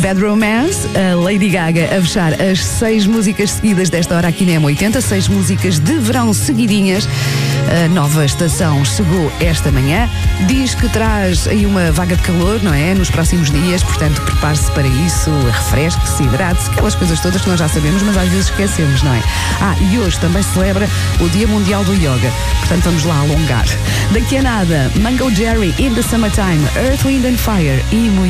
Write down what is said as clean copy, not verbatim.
Bad Romance, a Lady Gaga a fechar as 6 músicas seguidas desta hora aqui na M80, 6 músicas de verão seguidinhas. A nova estação chegou esta manhã, diz que traz aí uma vaga de calor, não é? Nos próximos dias, portanto prepare-se para isso, refresque-se, hidrate-se, aquelas coisas todas que nós já sabemos, mas às vezes esquecemos, não é? E hoje também celebra o Dia Mundial do Yoga, portanto vamos lá alongar. Daqui a nada, Mango Jerry, In the Summertime, Earth, Wind and Fire e muito